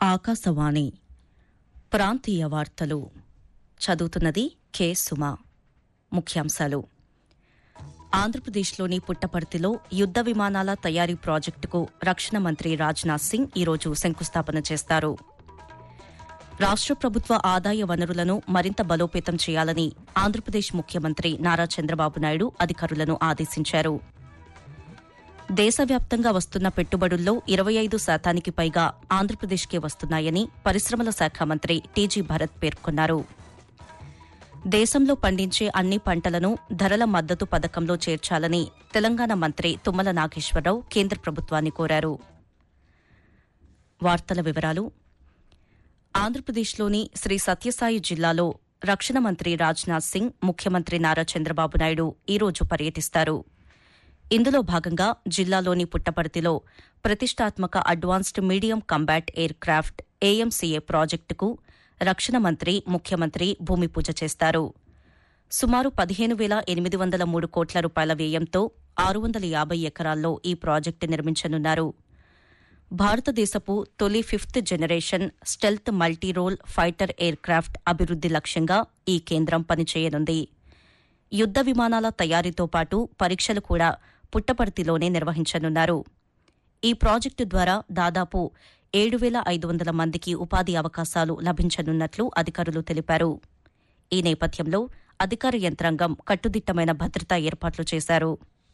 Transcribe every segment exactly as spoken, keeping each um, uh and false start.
ఆకాశవాణి ప్రాంతీయ వార్తలు చదువుతున్నది కె సుమ. ముఖ్యాంశాలు: ఆంధ్రప్రదేశ్లోని పుట్టపర్తిలో యుద్ద విమానాల తయారీ ప్రాజెక్టుకు రక్షణ మంత్రి రాజ్నాథ్ సింగ్ ఈరోజు శంకుస్థాపన చేస్తారు. రాష్ట ప్రభుత్వ ఆదాయ వనరులను మరింత బలోపేతం చేయాలని ఆంధ్రప్రదేశ్ ముఖ్యమంత్రి నారా చంద్రబాబు నాయుడు అధికారులను ఆదేశించారు. దేశవ్యాప్తంగా వస్తున్న పెట్టుబడుల్లో ఇరవై ఐదు శాతానికి పైగా ఆంధ్రప్రదేశ్కే వస్తున్నాయని పరిశ్రమల శాఖ మంత్రి టీజీ భరత్ పేర్కొన్నారు. దేశంలో పండించే అన్ని పంటలను ధరల మద్దతు పథకంలో చేర్చాలని తెలంగాణ మంత్రి తుమ్మల నాగేశ్వరరావు కేంద్ర ప్రభుత్వాన్ని కోరారు. వార్తల వివరాలు: ఆంధ్రప్రదేశ్లోని శ్రీ సత్యసాయి జిల్లాలో రక్షణ మంత్రి రాజ్నాథ్ సింగ్, ముఖ్యమంత్రి నారా చంద్రబాబు నాయుడు ఈరోజు పర్యటిస్తారు. ఇందులో భాగంగా జిల్లాలోని పుట్టపర్తిలో ప్రతిష్టాత్మక advanced medium combat air craft AMCA ప్రాజెక్టుకు రక్షణ మంత్రి, ముఖ్యమంత్రి భూమి పూజ చేస్తారు. సుమారు పదిహేను వేల ఎనిమిది వందల మూడు కోట్ల రూపాయల వ్యయంతో ఆరు వందల యాభై ఎకరాల్లో ఈ ప్రాజెక్టు నిర్మించనున్నారు. భారతదేశపు తొలి fifth generation stealth multirole fighter air craft అభివృద్ది లక్ష్యంగా ఈ కేంద్రం పనిచేయనుంది. యుద్ద విమానాల తయారీతో పాటు పరీక్షలు కూడా పుట్టపర్తిలోనే నిర్వహించనున్నారు. ఈ ప్రాజెక్టు ద్వారా దాదాపు ఏడు వేల ఐదు వందల మందికి ఉపాధి అవకాశాలు లభించనున్నట్లు అధికారులు తెలిపారు. ఈ నేపథ్యంలో అధికార యంత్రాంగం కట్టుదిట్టమైన భద్రతా ఏర్పాట్లు చేశారు.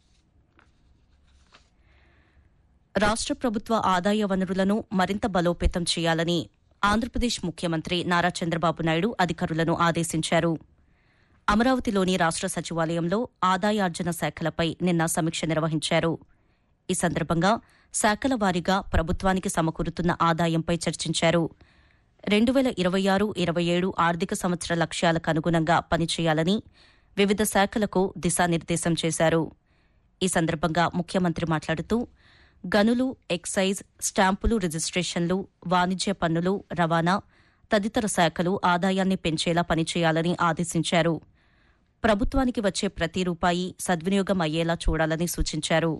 రాష్ట ప్రభుత్వ ఆదాయ వనరులను మరింత బలోపేతం చేయాలని ఆంధ్రప్రదేశ్ ముఖ్యమంత్రి నారా చంద్రబాబు నాయుడు అధికారులను ఆదేశించారు. అమరావతిలోని రాష్ట సచివాలయంలో ఆదాయార్జన శాఖలపై నిన్న సమీక్ష నిర్వహించారు. ఈ సందర్భంగా శాఖల వారీగా ప్రభుత్వానికి సమకూరుతున్న ఆదాయంపై చర్చించారు. రెండు వేల ఇరవై ఆరు ఇరవై ఏడు ఆర్థిక సంవత్సర లక్ష్యాలకు అనుగుణంగా పనిచేయాలని వివిధ శాఖలకు దిశానిర్దేశం చేశారు. ఈ సందర్భంగా ముఖ్యమంత్రి మాట్లాడుతూ గనులు, ఎక్సైజ్, స్టాంపులు, రిజిస్ట్రేషన్లు, వాణిజ్య పన్నులు, రవాణా తదితర శాఖలు ఆదాయాన్ని పెంచేలా పనిచేయాలని ఆదేశించారు. ప్రభుత్వానికి వచ్చే ప్రతి రూపాయి సద్వినియోగం అయ్యేలా చూడాలని సూచించారు.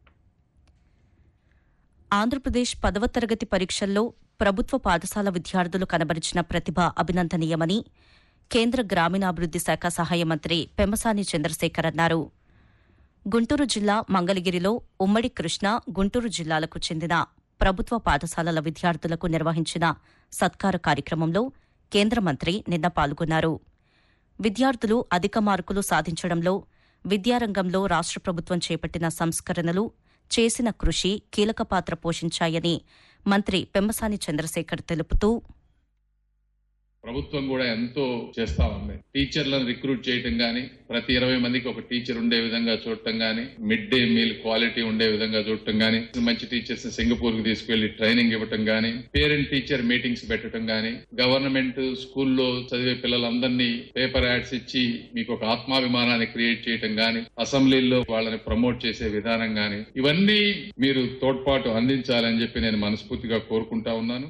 ఆంధ్రప్రదేశ్ పదవ తరగతి పరీక్షల్లో ప్రభుత్వ పాఠశాల విద్యార్థులు కనబరిచిన ప్రతిభ అభినందనీయమని కేంద్ర గ్రామీణాభివృద్ది శాఖ సహాయ మంత్రి పెమ్మసాని చంద్రశేఖర్ అన్నారు. గుంటూరు జిల్లా మంగళగిరిలో ఉమ్మడి కృష్ణా, గుంటూరు జిల్లాలకు చెందిన ప్రభుత్వ పాఠశాలల విద్యార్థులకు నిర్వహించిన సత్కార కార్యక్రమంలో కేంద్ర మంత్రి నిన్న పాల్గొన్నారు. విద్యార్థులు అధిక మార్కులు సాధించడంలో విద్యారంగంలో రాష్ట ప్రభుత్వం చేపట్టిన సంస్కరణలు, చేసిన కృషి కీలక పాత్ర పోషించాయని మంత్రి పెమ్మసాని చంద్రశేఖర్ తెలుపుతూ, ప్రభుత్వం కూడా ఎంతో చేస్తా ఉంది. టీచర్లను రిక్రూట్ చేయటం గానీ, ప్రతి ఇరవై మందికి ఒక టీచర్ ఉండే విధంగా చూడటం గానీ, మిడ్ డే మీల్ క్వాలిటీ ఉండే విధంగా చూడటం గానీ, మంచి టీచర్స్ సింగపూర్ కు తీసుకెళ్లి ట్రైనింగ్ ఇవ్వటం గానీ, పేరెంట్ టీచర్ మీటింగ్స్ పెట్టడం గానీ, గవర్నమెంట్ స్కూల్లో చదివే పిల్లలందరినీ పేపర్ యాడ్స్ ఇచ్చి మీకు ఒక ఆత్మాభిమానాన్ని క్రియేట్ చేయటం గానీ, అసెంబ్లీల్లో వాళ్ళని ప్రమోట్ చేసే విధానం గానీ, ఇవన్నీ మీరు తోడ్పాటు అందించాలని చెప్పి నేను మనస్ఫూర్తిగా కోరుకుంటా ఉన్నాను.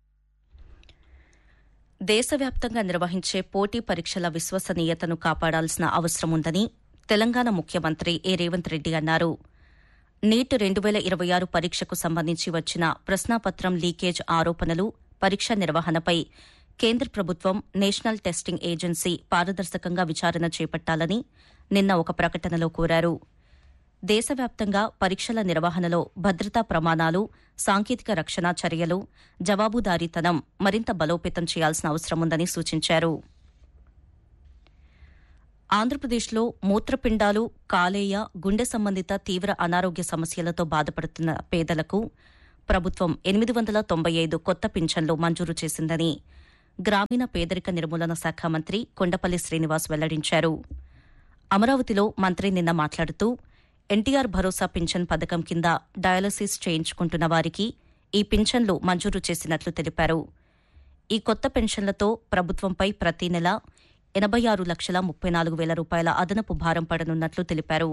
దేశవ్యాప్తంగా నిర్వహించే పోటీ పరీక్షల విశ్వసనీయతను కాపాడాల్సిన అవసరం ఉందని తెలంగాణ ముఖ్యమంత్రి ఏ రేవంత్ రెడ్డి అన్నారు. నీట్ రెండు వేల ఇరవై ఆరు పరీక్షకు సంబంధించి వచ్చిన ప్రశ్నాపత్రం లీకేజ్ ఆరోపణలు, పరీక్ష నిర్వహణపై కేంద్ర ప్రభుత్వం నేషనల్ టెస్టింగ్ ఏజెన్సీ పారదర్శకంగా విచారణ చేపట్టాలని నిన్న ఒక ప్రకటనలో కోరారు. దేశవ్యాప్తంగా పరీక్షల నిర్వహణలో భద్రతా ప్రమాణాలు, సాంకేతిక రక్షణ చర్యలు, జవాబుదారీతనం మరింత బలోపేతం చేయాల్సిన అవసరం ఉందని సూచించారు. ఆంధ్రప్రదేశ్లో మూత్రపిండాలు, కాలేయ, గుండె సంబంధిత తీవ్ర అనారోగ్య సమస్యలతో బాధపడుతున్న పేదలకు ప్రభుత్వం ఎనిమిది వందల తొంభై ఐదు కొత్త పింఛన్లు మంజూరు చేసిందని గ్రామీణ పేదరిక నిర్మూలన శాఖ మంత్రి కొండపల్లి శ్రీనివాస్ వెల్లడించారు. అమరావతిలో మంత్రి నిన్న మాట్లాడుతూ ఎన్టీఆర్ భరోసా పింఛన్ పథకం కింద డయాలసిస్ చేయించుకుంటున్న వారికి ఈ పింఛన్లు మంజూరు చేసినట్లు తెలిపారు. ఈ కొత్త పెన్షన్లతో ప్రభుత్వంపై ప్రతి నెల ఎనబై ఆరు లక్షల ముప్పై నాలుగు వేల రూపాయల అదనపు భారం పడనున్నట్లు తెలిపారు.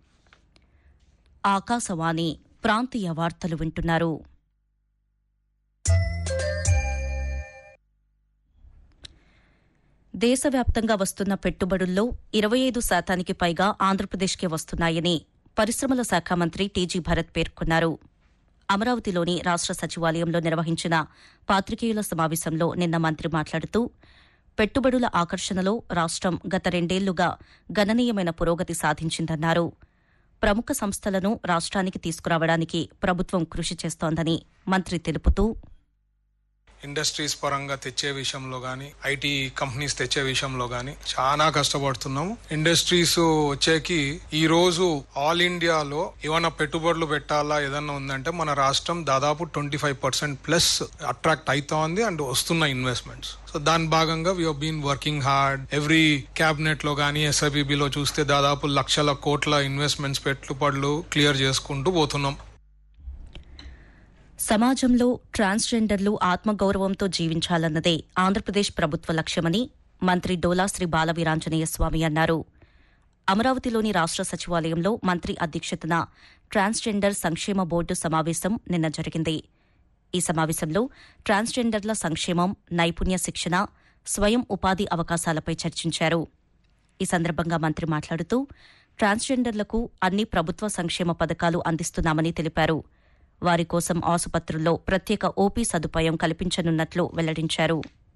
ఆకాశవాణి ప్రాంతీయ వార్తలు వింటున్నారు. దేశవ్యాప్తంగా వస్తున్న పెట్టుబడుల్లో ఇరవై ఐదు శాతానికి పైగా ఆంధ్రప్రదేశ్కే వస్తున్నాయని పరిశ్రమల శాఖ మంత్రి టీజీ భరత్ పేర్కొన్నారు. అమరావతిలోని రాష్ట సచివాలయంలో నిర్వహించిన పాత్రికేయుల సమావేశంలో నిన్న మంత్రి మాట్లాడుతూ పెట్టుబడుల ఆకర్షణలో రాష్టం గత రెండేళ్లుగా గణనీయమైన పురోగతి సాధించిందన్నారు. ప్రముఖ సంస్థలను రాష్ట్రానికి తీసుకురావడానికి ప్రభుత్వం కృషి చేస్తోందని మంత్రి తెలుపుతూ ఇండస్ట్రీస్ పరంగా తెచ్చే విషయంలో గానీ, ఐటీ కంపెనీస్ తెచ్చే విషయంలో గానీ చాలా కష్టపడుతున్నాము. ఇండస్ట్రీస్ వచ్చేకి ఈ రోజు ఆల్ ఇండియాలో ఏమైనా పెట్టుబడులు పెట్టాలా ఏదన్నా ఉందంటే మన రాష్ట్రం దాదాపు twenty five percent plus attract అవుతోంది అండ్ వస్తున్న ఇన్వెస్ట్మెంట్స్. సో దాని భాగంగా we been working hard. Every cabinet లో గానీ ఎస్ఐపిబిలో చూస్తే దాదాపు లక్షల కోట్ల ఇన్వెస్ట్మెంట్స్ పెట్టుబడులు క్లియర్ చేసుకుంటూ పోతున్నాం. సమాజంలో ట్రాన్స్జెండర్లు ఆత్మగౌరవంతో జీవించాలన్నదే ఆంధ్రప్రదేశ్ ప్రభుత్వ లక్ష్యమని మంత్రి డోలా శ్రీ బాలవీరాంజనేయ స్వామి అన్నారు. అమరావతిలోని రాష్ట సచివాలయంలో మంత్రి అధ్యక్షతన ట్రాన్స్జెండర్ సంక్షేమ బోర్డు సమావేశం నిన్న జరిగింది. ఈ సమావేశంలో ట్రాన్స్జెండర్ల సంక్షేమం, నైపుణ్య శిక్షణ, స్వయం ఉపాధి అవకాశాలపై చర్చించారు. ఈ సందర్భంగా మంత్రి మాట్లాడుతూ ట్రాన్స్జెండర్లకు అన్ని ప్రభుత్వ సంక్షేమ పథకాలు అందిస్తున్నామని తెలిపారు. వారి కోసం ఆసుపత్రుల్లో ప్రత్యేక ఓపీ సదుపాయం కల్పించనున్నట్లు వెల్లడించారు.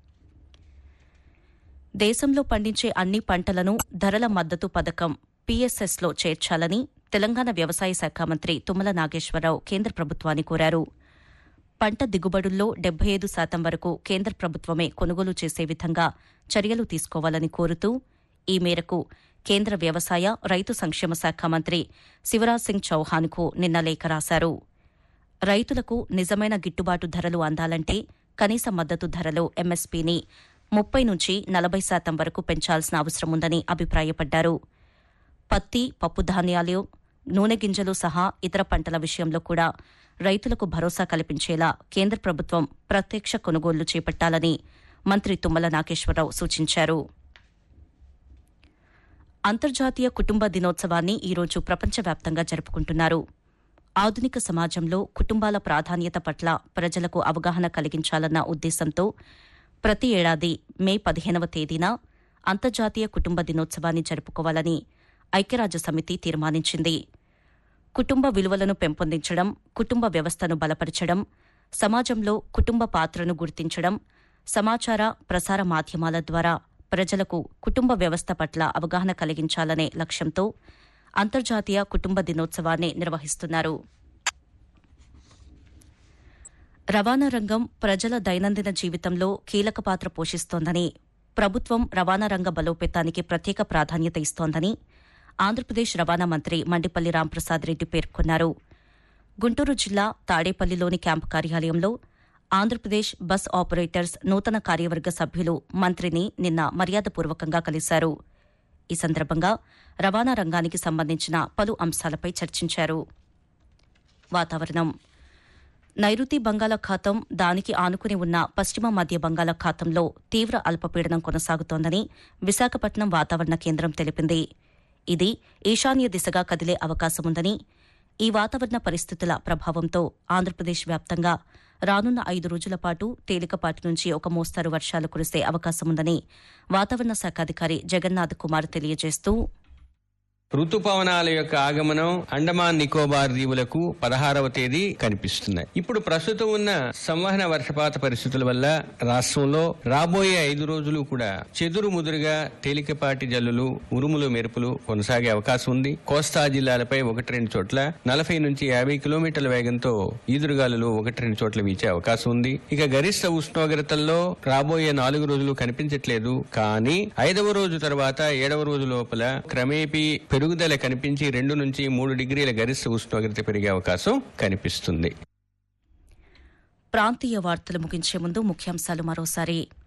దేశంలో పండించే అన్ని పంటలను ధరల మద్దతు పథకం పీఎస్ఎస్లో చేర్చాలని తెలంగాణ వ్యవసాయ శాఖ మంత్రి తుమ్మల నాగేశ్వరరావు కేంద్ర ప్రభుత్వాన్ని కోరారు. పంట దిగుబడుల్లో డెబ్బై ఐదు శాతం వరకు కేంద్ర ప్రభుత్వమే కొనుగోలు చేసే విధంగా చర్యలు తీసుకోవాలని కోరుతూ ఈ మేరకు కేంద్ర వ్యవసాయ, రైతు సంక్షేమ శాఖ మంత్రి శివరాజ్ సింగ్ చౌహాన్కు నిన్న లేఖ రాశారు. రైతులకు నిజమైన గిట్టుబాటు ధరలు అందాలంటే కనీస మద్దతు ధరలో ఎంఎస్పీని ముప్పై నుంచి నలభై శాతం వరకు పెంచాల్సిన అవసరం ఉందని అభిప్రాయపడ్డారు. పత్తి, పప్పుధాన్యాలు, నూనె గింజలు సహా ఇతర పంటల విషయంలో కూడా రైతులకు భరోసా కల్పించేలా కేంద్ర ప్రభుత్వం ప్రత్యక్ష కొనుగోళ్లు చేపట్టాలని మంత్రి తుమ్మల నాగేశ్వరరావు సూచించారు. అంతర్జాతీయ కుటుంబ దినోత్సవాన్ని ఈరోజు ప్రపంచవ్యాప్తంగా జరుపుకుంటున్నారు. ఆధునిక సమాజంలో కుటుంబాల ప్రాధాన్యత పట్ల ప్రజలకు అవగాహన కలిగించాలన్న ఉద్దేశంతో ప్రతి ఏడాది మే పదిహేనవ తేదీన అంతర్జాతీయ కుటుంబ దినోత్సవాన్ని జరుపుకోవాలని ఐక్యరాజ్యసమితి తీర్మానించింది. కుటుంబ విలువలను పెంపొందించడం, కుటుంబ వ్యవస్థను బలపరచడం, సమాజంలో కుటుంబ పాత్రను గుర్తించడం, సమాచార ప్రసార మాధ్యమాల ద్వారా ప్రజలకు కుటుంబ వ్యవస్థ పట్ల అవగాహన కలిగించాలనే లక్ష్యంతో అంతర్జాతీయ కుటుంబ దినోత్సవాన్ని నిర్వహిస్తున్నారు. రవాణా రంగం ప్రజల దైనందిన జీవితంలో కీలక పాత్ర పోషిస్తోందని, ప్రభుత్వం రవాణా రంగ బలోపేతానికి ప్రత్యేక ప్రాధాన్యత ఇస్తోందని ఆంధ్రప్రదేశ్ రవాణా మంత్రి మండిపల్లి రాంప్రసాద్ రెడ్డి పేర్కొన్నారు. గుంటూరు జిల్లా తాడేపల్లిలోని క్యాంపు కార్యాలయంలో ఆంధ్రప్రదేశ్ బస్ ఆపరేటర్స్ నూతన కార్యవర్గ సభ్యులు మంత్రిని నిన్న మర్యాదపూర్వకంగా కలిశారు. ఈ సందర్భంగా రవాణా రంగానికి సంబంధించిన పలు అంశాలపై చర్చించారు. వాతావరణం. నైరుతి బంగాళాఖాతం, దానికి ఆనుకుని ఉన్న పశ్చిమ మధ్య బంగాళాఖాతంలో తీవ్ర అల్పపీడనం కొనసాగుతోందని విశాఖపట్నం వాతావరణ కేంద్రం తెలిపింది. ఇది ఈశాన్య దిశగా కదిలే అవకాశముందని, ఈ వాతావరణ పరిస్థితుల ప్రభావంతో ఆంధ్రప్రదేశ్ వ్యాప్తంగా రానున్న ఐదు రోజుల పాటు తేలికపాటి నుంచి ఒక మోస్తరు వర్షాలు కురిసే అవకాశముందని వాతావరణ శాఖ అధికారి జగన్నాథ్ కుమార్ తెలియజేస్తూ రుతుపవనాల యొక్క ఆగమనం అండమాన్ నికోబార్ దీవులకు పదహారవ తేదీ కనిపిస్తున్నాయి. ఇప్పుడు ప్రస్తుతం ఉన్న సంవహన వర్షపాత పరిస్థితుల వల్ల రాష్ట్రంలో రాబోయే ఐదు రోజులు కూడా చెదురు ముదురుగా తేలికపాటి జల్లులు, ఉరుములు, మెరుపులు కొనసాగే అవకాశం ఉంది. కోస్తా జిల్లాలపై ఒకటి రెండు చోట్ల నలభై నుంచి యాభై కిలోమీటర్ల వేగంతో ఈదురుగాలులు ఒకటి రెండు చోట్ల వీచే అవకాశం ఉంది. ఇక గరిష్ట ఉష్ణోగ్రతల్లో రాబోయే నాలుగు రోజులు కనిపించట్లేదు. కానీ ఐదవ రోజు తర్వాత ఏడవ రోజు లోపల క్రమేపీ పెరుగుదల కనిపించి రెండు నుంచి మూడు డిగ్రీల గరిష్ట ఉష్ణోగ్రత పెరిగే అవకాశం కనిపిస్తుంది. ప్రాంతీయ వార్తలు ముగించే ముందు ముఖ్యాంశాలు మరోసారి.